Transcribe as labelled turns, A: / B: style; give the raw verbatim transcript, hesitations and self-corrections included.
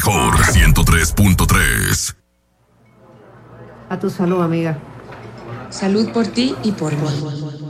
A: mejor ciento tres punto tres.
B: A tu salud, amiga.
C: Salud por ti y por mí.